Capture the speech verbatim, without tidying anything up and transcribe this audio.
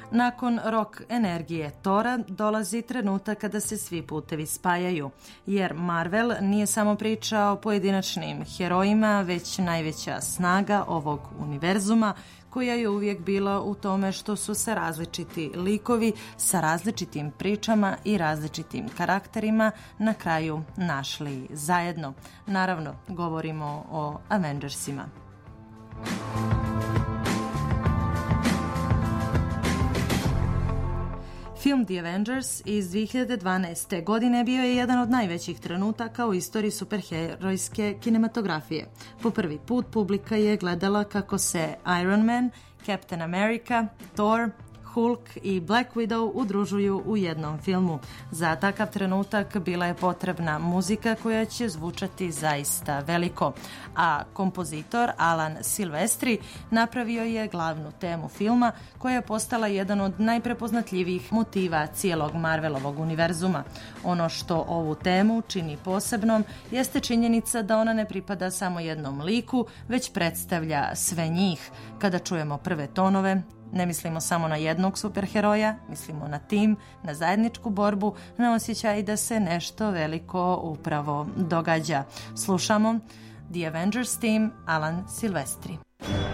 Nakon rock energije Tora dolazi trenutak kada se svi putevi spajaju, jer Marvel nije samo priča o pojedinačnim herojima, već najveća snaga ovog univerzuma koja je uvijek bila u tome što su se različiti likovi sa različitim pričama i različitim karakterima na kraju našli zajedno. Naravno, govorimo o Avengersima. Film The Avengers iz dve hiljade dvanaeste. godine bio je jedan od najvećih trenutaka u istoriji superherojske kinematografije. Po prvi put publika je gledala kako se Iron Man, Captain America, Thor, Hulk i Black Widow udružuju u jednom filmu. Za takav trenutak bila je potrebna muzika koja će zvučati zaista veliko, a kompozitor Alan Silvestri napravio je glavnu temu filma koja je postala jedan od najprepoznatljivijih motiva cijelog Marvelovog univerzuma. Ono što ovu temu čini posebnom jeste činjenica da ona ne pripada samo jednom liku, već predstavlja sve njih. Kada čujemo prve tonove, ne mislimo samo na jednog superheroja, mislimo na tim, na zajedničku borbu, na osjećaj da se nešto veliko upravo događa. Slušamo The Avengers Theme, Alan Silvestri.